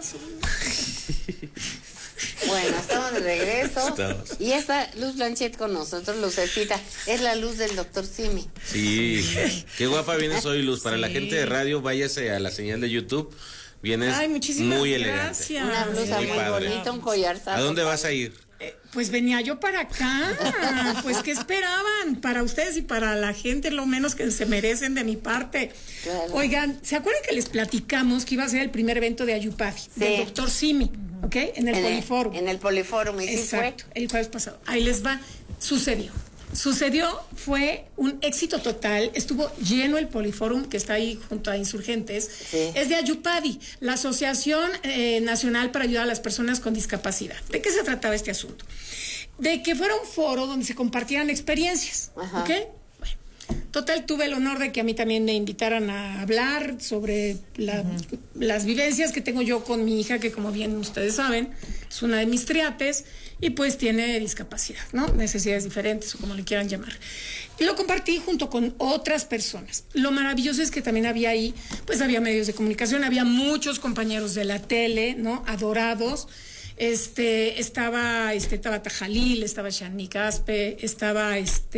pasó? Bueno, estamos de regreso. Estamos. Y está Luz Blanchet con nosotros, Lucecita. Es la luz del doctor Simi. Sí, qué guapa vienes hoy, Luz. Para la gente de radio, váyase a la señal de YouTube. Vienes muy elegante. Gracias. Una blusa Muy muy padre. bonita, un collarzazo. ¿A dónde vas a ir? Pues venía yo para acá. Pues, ¿qué esperaban? Para ustedes y para la gente, lo menos que se merecen de mi parte. Claro. Oigan, ¿se acuerdan que les platicamos que iba a ser el primer evento de Ayupadi? Sí. Del doctor Simi, ¿ok? En el Poliforum. En el Poliforum, y sí fue. Exacto, el jueves pasado. Ahí les va. Sucedió, fue un éxito total, estuvo lleno el Poliforum, que está ahí junto a Insurgentes. Sí. Es de Ayupadi, la Asociación Nacional para Ayudar a las Personas con Discapacidad. ¿De qué se trataba este asunto? De que fuera un foro donde se compartieran experiencias, Ajá. ¿ok? Bueno, total, tuve el honor de que a mí también me invitaran a hablar sobre las vivencias que tengo yo con mi hija, que como bien ustedes saben, es una de mis triates, y pues tiene discapacidad, ¿no? Necesidades diferentes o como le quieran llamar. Y lo compartí junto con otras personas. Lo maravilloso es que también había ahí, pues había medios de comunicación, había muchos compañeros de la tele, ¿no? Adorados. Estaba Tabata Jalil, estaba Shani Caspe, estaba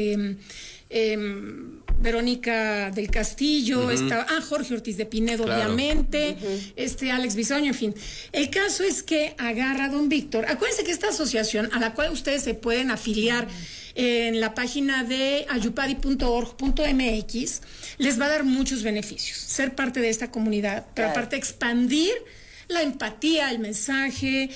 Verónica del Castillo, estaba Jorge Ortiz de Pinedo, claro, obviamente, Alex Bisoño, en fin. El caso es que agarra a don Víctor. Acuérdense que esta asociación, a la cual ustedes se pueden afiliar en la página de ayupadi.org.mx, les va a dar muchos beneficios. Ser parte de esta comunidad, pero aparte expandir la empatía, el mensaje,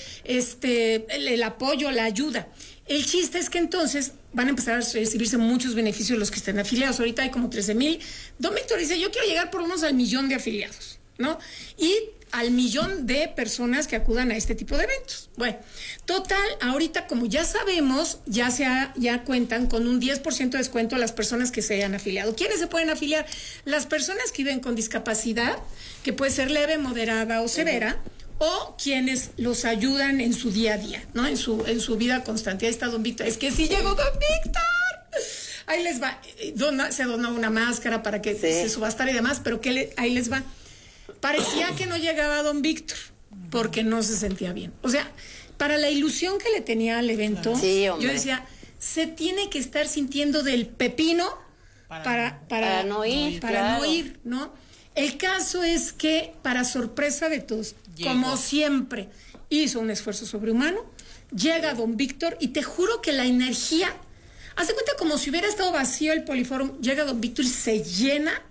el apoyo, la ayuda. El chiste es que entonces van a empezar a recibirse muchos beneficios los que estén afiliados. Ahorita hay como 13,000. Don Víctor dice, yo quiero llegar por lo menos al 1,000,000 de afiliados, ¿no? Y al 1,000,000 de personas que acudan a este tipo de eventos. Bueno, total, ahorita como ya sabemos, ya cuentan con un 10% de descuento a las personas que se hayan afiliado. ¿Quiénes se pueden afiliar? Las personas que viven con discapacidad, que puede ser leve, moderada o severa, o quienes los ayudan en su día a día, ¿no? En su vida constante. Ahí está don Víctor. Es que sí llegó don Víctor. Ahí les va. Se dona una máscara para que se subastara y demás, pero ahí les va. Parecía que no llegaba don Víctor porque no se sentía bien. O sea, para la ilusión que le tenía al evento, sí, yo decía, se tiene que estar sintiendo del pepino para no ir, para no ir, ¿no? El caso es que, para sorpresa de todos, como siempre, hizo un esfuerzo sobrehumano, llega don Víctor y te juro que la energía, hace cuenta como si hubiera estado vacío el Poliforum, llega don Víctor y se llena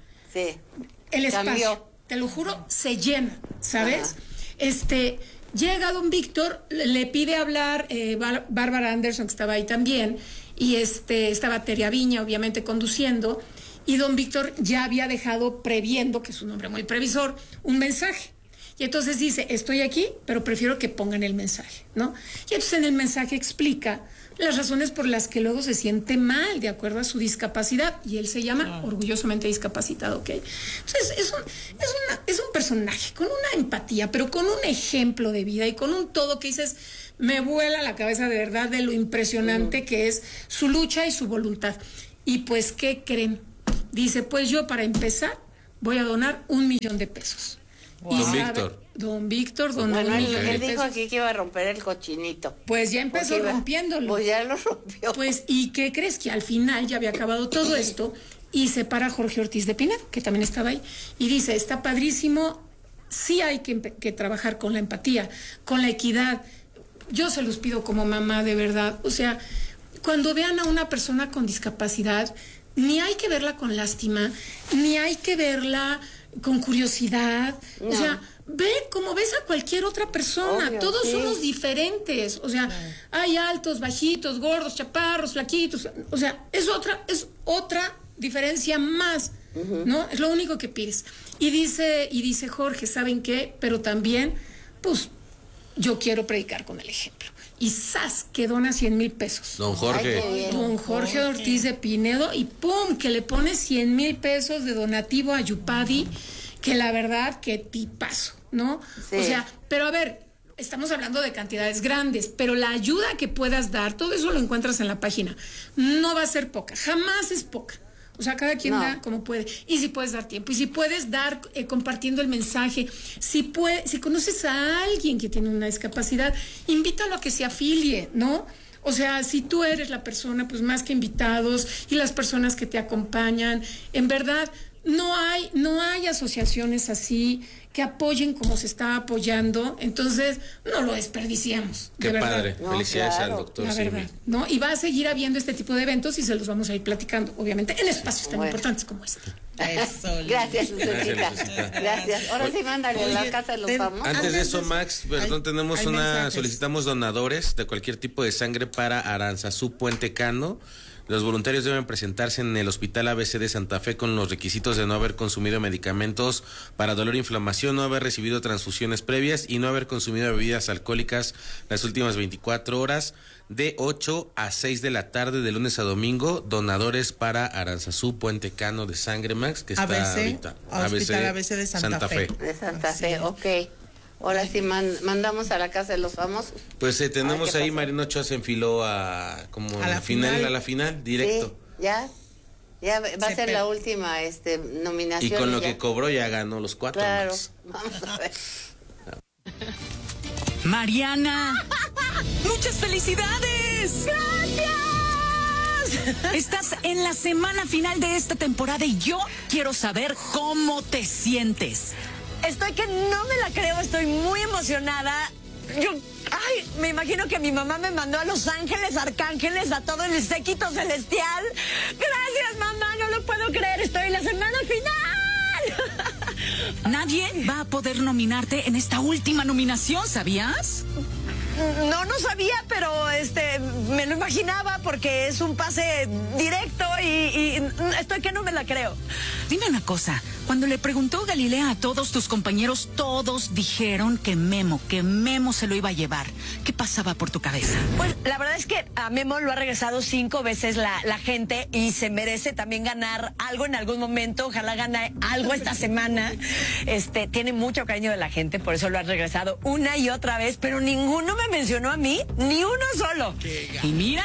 el espacio. Cambió. Te lo juro, se llena, ¿sabes? Ajá. Llega don Víctor, le pide hablar Bárbara Anderson, que estaba ahí también, y estaba Teria Viña, obviamente, conduciendo, y don Víctor ya había dejado previendo, que es un hombre muy previsor, un mensaje. Y entonces dice, estoy aquí, pero prefiero que pongan el mensaje, ¿no? Y entonces en el mensaje explica las razones por las que luego se siente mal de acuerdo a su discapacidad, y él se llama orgullosamente discapacitado, ¿ok? Entonces es un personaje con una empatía, pero con un ejemplo de vida y con un todo que dices, me vuela la cabeza de verdad de lo impresionante que es su lucha y su voluntad. Y pues, ¿qué creen? Dice, pues yo para empezar voy a donar 1,000,000 de pesos. Wow. Don Víctor donó Bueno, él dijo aquí que iba a romper el cochinito. Pues ya empezó rompiéndolo. Pues ya lo rompió. Pues, ¿y qué crees? Que al final ya había acabado todo esto y se para Jorge Ortiz de Pinedo, que también estaba ahí, y dice, está padrísimo, sí hay que trabajar con la empatía, con la equidad. Yo se los pido como mamá, de verdad. O sea, cuando vean a una persona con discapacidad, ni hay que verla con lástima, ni hay que verla con curiosidad. No. O sea, ve como ves a cualquier otra persona. Obvio, todos somos diferentes. O sea, hay altos, bajitos, gordos, chaparros, flaquitos. O sea, es otra diferencia más, ¿no? Es lo único que pides. Y dice Jorge, ¿saben qué? Pero también, pues, yo quiero predicar con el ejemplo. Y ¡zas! Que dona 100,000 pesos. Don Jorge. Ay, don Jorge Ortiz de Pinedo, y ¡pum! Que le pone 100,000 pesos de donativo a Ayupadi, que la verdad, que tipazo, ¿no? Sí. O sea, pero a ver, estamos hablando de cantidades grandes, pero la ayuda que puedas dar, todo eso lo encuentras en la página. No va a ser poca, jamás es poca. O sea, cada quien da como puede. Y si puedes dar tiempo, y si puedes dar compartiendo el mensaje, si conoces a alguien que tiene una discapacidad, invítalo a que se afilie, ¿no? O sea, si tú eres la persona, pues más que invitados y las personas que te acompañan, en verdad, no hay asociaciones así que apoyen como se está apoyando, entonces no lo desperdiciamos. Qué padre, felicidades al doctor Simi. ¿No? Y va a seguir habiendo este tipo de eventos y se los vamos a ir platicando, obviamente, en espacios tan importantes como este. Eso, gracias, Lucecita. Gracias. Ahora sí, mándale a la casa de los famosos. Antes de eso, Max, perdón, solicitamos donadores de cualquier tipo de sangre para Aranzazú Puente Cano. Los voluntarios deben presentarse en el Hospital ABC de Santa Fe con los requisitos de no haber consumido medicamentos para dolor e inflamación, no haber recibido transfusiones previas y no haber consumido bebidas alcohólicas las últimas 24 horas, de 8 a 6 de la tarde de lunes a domingo. Donadores para Aranzazú Puente Cano de sangre, Max, que está ahorita. Hospital ABC de Santa Fe. De Santa Fe, ok. Ahora sí mandamos a la casa de los famosos. Pues tenemos ahí, Marina Ochoa se enfiló a la final, directo. Sí, ya va a ser la última nominación. Y con lo que cobró ya ganó los 4. Claro, Max. vamos a ver. Mariana, muchas felicidades. ¡Gracias! Estás en la semana final de esta temporada y yo quiero saber cómo te sientes. Estoy que no me la creo, estoy muy emocionada. Me imagino que mi mamá me mandó a los ángeles, arcángeles, a todo el séquito celestial. Gracias, mamá, no lo puedo creer, estoy en la semana final. Nadie va a poder nominarte en esta última nominación, ¿sabías? No sabía, pero me lo imaginaba porque es un pase directo y estoy que no me la creo. Dime una cosa, cuando le preguntó Galilea a todos tus compañeros, todos dijeron que Memo se lo iba a llevar. ¿Qué pasaba por tu cabeza? Pues la verdad es que a Memo lo ha regresado 5 veces la gente y se merece también ganar algo en algún momento. Ojalá gane algo esta semana. Tiene mucho cariño de la gente, por eso lo ha regresado una y otra vez, pero ninguno me mencionó a mí, ni uno solo. Y mira.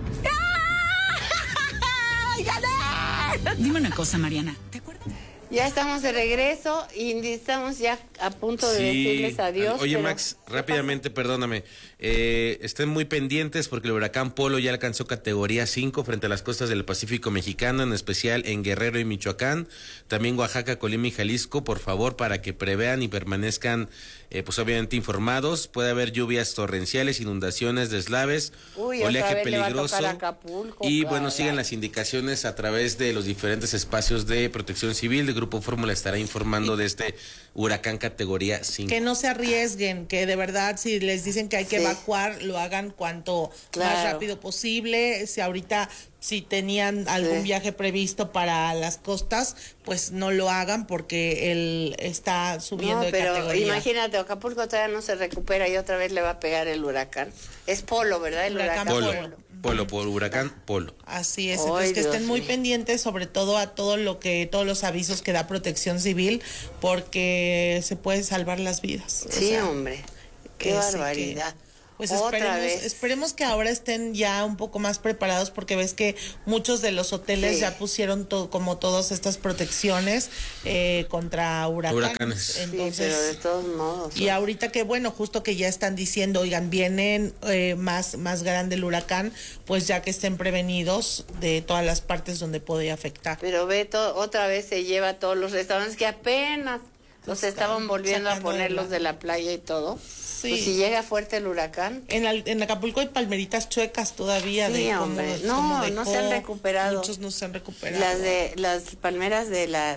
¡Gané! Dime una cosa, Mariana, ¿te acuerdas? Ya estamos de regreso y estamos ya a punto de decirles adiós. Oye, Max, rápidamente, perdóname. Estén muy pendientes porque el huracán Polo ya alcanzó categoría 5 frente a las costas del Pacífico mexicano, en especial en Guerrero y Michoacán. También Oaxaca, Colima y Jalisco, por favor, para que prevean y permanezcan, pues obviamente informados. Puede haber lluvias torrenciales, inundaciones, deslaves, oleaje peligroso. Y bueno, sigan las indicaciones a través de los diferentes espacios de protección civil. El Grupo Fórmula estará informando de este huracán categoría 5. Que no se arriesguen, que de verdad si les dicen que hay que evacuar, lo hagan cuanto más rápido posible. Si tenían algún viaje previsto para las costas, pues no lo hagan porque él está subiendo de categoría. Pero imagínate, Acapulco todavía no se recupera y otra vez le va a pegar el huracán. Es Polo, ¿verdad? El huracán Polo, por huracán Polo. Así es, entonces que estén muy pendientes, sobre todo a todos los avisos que da Protección Civil, porque se pueden salvar las vidas. Sí, hombre, qué barbaridad. Pues esperemos que ahora estén ya un poco más preparados, porque ves que muchos de los hoteles ya pusieron como todas estas protecciones contra huracanes. Entonces, pero de todos modos. Y ahorita que justo que ya están diciendo, oigan, vienen más grande el huracán, pues ya que estén prevenidos de todas las partes donde puede afectar. Pero Beto otra vez se lleva a todos los restaurantes que apenas los estaban volviendo a ponerlos de la playa y todo. Sí. Pues si llega fuerte el huracán. En Acapulco hay palmeritas chuecas todavía. Sí, hombre. No se han recuperado. Muchos no se han recuperado. Las palmeras de la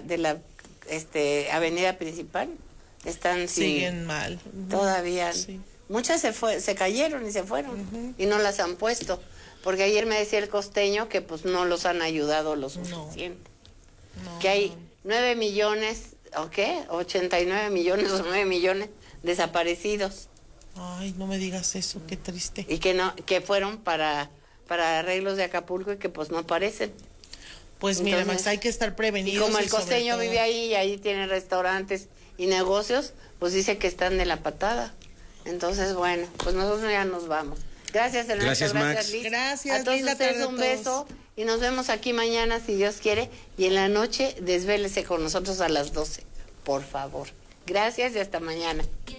avenida principal siguen mal. Todavía. Sí. Muchas se cayeron y se fueron. Y no las han puesto. Porque ayer me decía el costeño que pues no los han ayudado lo suficiente. Que hay 9 millones, ¿o qué? 89 millones o 9 millones desaparecidos. Ay, no me digas eso, qué triste. Y que fueron para arreglos de Acapulco y que pues no aparecen. Pues mira, Max, hay que estar prevenidos. Y como el costeño vive ahí y ahí tiene restaurantes y negocios, pues dice que están de la patada. Entonces, bueno, pues nosotros ya nos vamos. Gracias, Ernesto. Gracias, Max. Liz. Gracias, a todos ustedes un beso y nos vemos aquí mañana si Dios quiere, y en la noche desvélese con nosotros a las 12, por favor. Gracias y hasta mañana.